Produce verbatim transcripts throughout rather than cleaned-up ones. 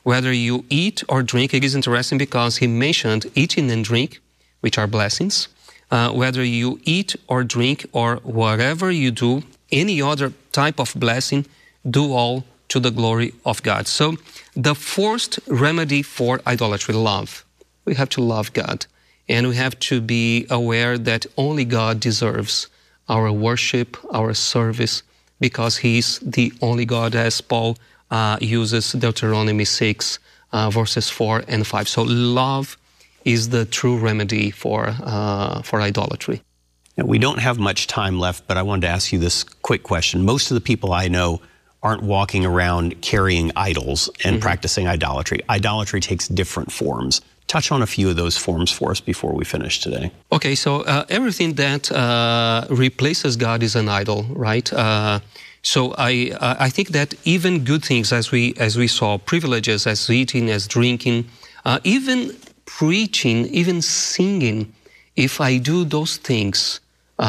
whether you eat or drink. It is interesting because he mentioned eating and drink, which are blessings. Uh, whether you eat or drink or whatever you do, any other type of blessing, do all to the glory of God. So the first remedy for idolatry, love. We have to love God, and we have to be aware that only God deserves our worship, our service, because He's the only God, as Paul uh, uses Deuteronomy six, uh, verses four and five. So love is the true remedy for, uh, for idolatry. Now, we don't have much time left, but I wanted to ask you this quick question. Most of the people I know aren't walking around carrying idols and mm-hmm. practicing idolatry. Idolatry takes different forms. Touch on a few of those forms for us before we finish today. Okay, so uh, everything that uh, replaces God is an idol, right? Uh, so I uh, I think that even good things, as we as we saw, privileges, as eating, as drinking, uh, even preaching, even singing, if I do those things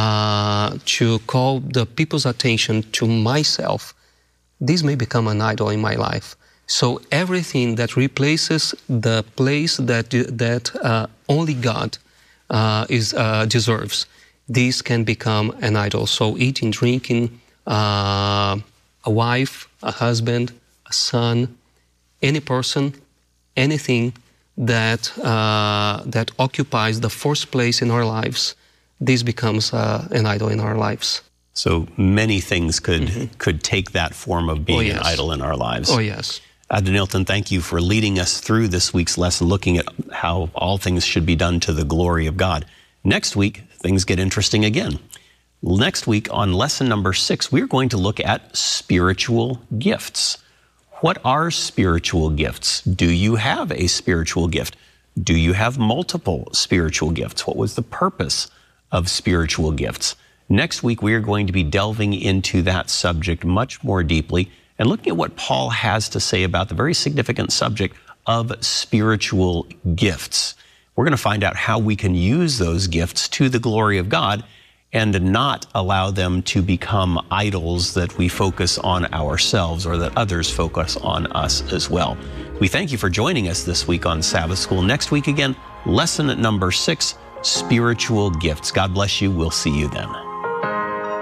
uh, to call the people's attention to myself, this may become an idol in my life. So everything that replaces the place that that uh, only God uh, is uh, deserves, this can become an idol. So eating, drinking, uh, a wife, a husband, a son, any person, anything that uh, that occupies the first place in our lives, this becomes uh, an idol in our lives. So many things could mm-hmm. could take that form of being oh, yes. an idol in our lives. Oh, yes. Adder Nilton, thank you for leading us through this week's lesson, looking at how all things should be done to the glory of God. Next week, things get interesting again. Next week, on lesson number six, we're going to look at spiritual gifts. What are spiritual gifts? Do you have a spiritual gift? Do you have multiple spiritual gifts? What was the purpose of spiritual gifts? Next week, we are going to be delving into that subject much more deeply and looking at what Paul has to say about the very significant subject of spiritual gifts. We're going to find out how we can use those gifts to the glory of God and not allow them to become idols that we focus on ourselves or that others focus on us as well. We thank you for joining us this week on Sabbath School. Next week again, lesson number six, spiritual gifts. God bless you. We'll see you then.